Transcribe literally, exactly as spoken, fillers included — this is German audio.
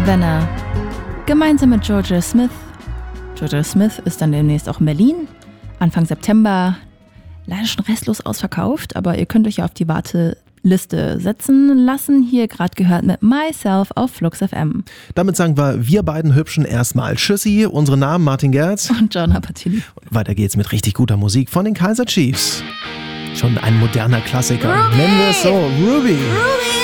Venner. Gemeinsam mit Jorja Smith. Jorja Smith ist dann demnächst auch in Berlin. Anfang September. Leider schon restlos ausverkauft, aber ihr könnt euch ja auf die Warteliste setzen lassen. Hier gerade gehört mit Myself auf Flux F M. Damit sagen wir, wir beiden Hübschen erstmal Tschüssi. Unsere Namen Martin Gerz und John Apatini. Weiter geht's mit richtig guter Musik von den Kaiser Chiefs. Schon ein moderner Klassiker. Ruby! Nennen wir es so. Ruby. Ruby!